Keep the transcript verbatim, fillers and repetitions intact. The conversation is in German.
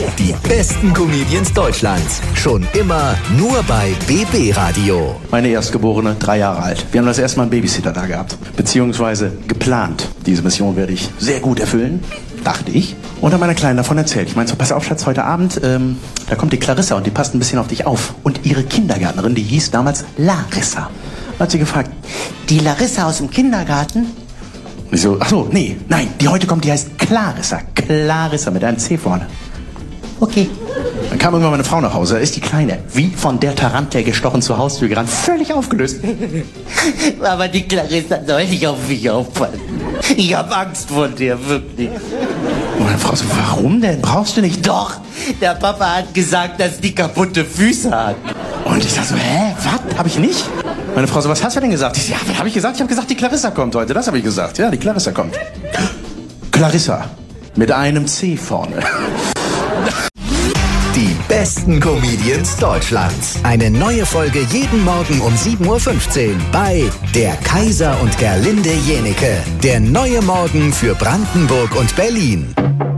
Die besten Comedians Deutschlands. Schon immer nur bei B B Radio. Meine Erstgeborene, drei Jahre alt. Wir haben das erste Mal einen Babysitter da gehabt. Beziehungsweise geplant. Diese Mission werde ich sehr gut erfüllen, dachte ich. Und dann meiner Kleinen davon erzählt. Ich meinte so, pass auf, Schatz, heute Abend, ähm, da kommt die Clarissa und die passt ein bisschen auf dich auf. Und ihre Kindergärtnerin, die hieß damals Larissa. Hat sie gefragt, die Larissa aus dem Kindergarten? Und ich so, ach so, nee, nein, die heute kommt, die heißt Clarissa. Clarissa mit einem C vorne. Okay. Dann kam irgendwann meine Frau nach Hause, da ist die Kleine wie von der Tarantel gestochen zur Haustür gerannt, völlig aufgelöst. Aber die Clarissa soll nicht auf mich aufpassen. Ich hab Angst vor der, wirklich. Und meine Frau so, warum denn? Brauchst du nicht? Doch, der Papa hat gesagt, dass die kaputte Füße hat. Und ich sag so, hä, was? Hab ich nicht? Meine Frau so, was hast du denn gesagt? Ich so, ja, was hab ich gesagt? Ich hab gesagt, die Clarissa kommt heute. Das habe ich gesagt. Ja, die Clarissa kommt. Clarissa. Mit einem C vorne. Die besten Comedians Deutschlands. Eine neue Folge jeden Morgen um sieben Uhr fünfzehn bei Der Kaiser und Gerlinde Jenieke. Der neue Morgen für Brandenburg und Berlin.